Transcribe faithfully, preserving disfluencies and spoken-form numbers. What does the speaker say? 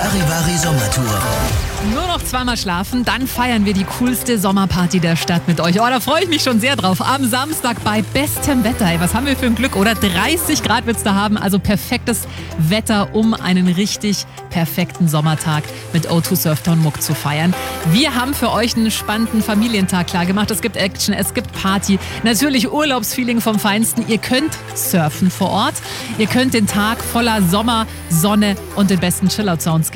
Charivari Sommertour. Nur noch zweimal schlafen, dann feiern wir die coolste Sommerparty der Stadt mit euch. Oh, da freue ich mich schon sehr drauf. Am Samstag bei bestem Wetter. Ey, was haben wir für ein Glück, oder? dreißig Grad wird es da haben, also perfektes Wetter, um einen richtig perfekten Sommertag mit O zwei Surftown Muck zu feiern. Wir haben für euch einen spannenden Familientag klar gemacht. Es gibt Action, es gibt Party, natürlich Urlaubsfeeling vom Feinsten. Ihr könnt surfen vor Ort, ihr könnt den Tag voller Sommer, Sonne und den besten Chillout-Sounds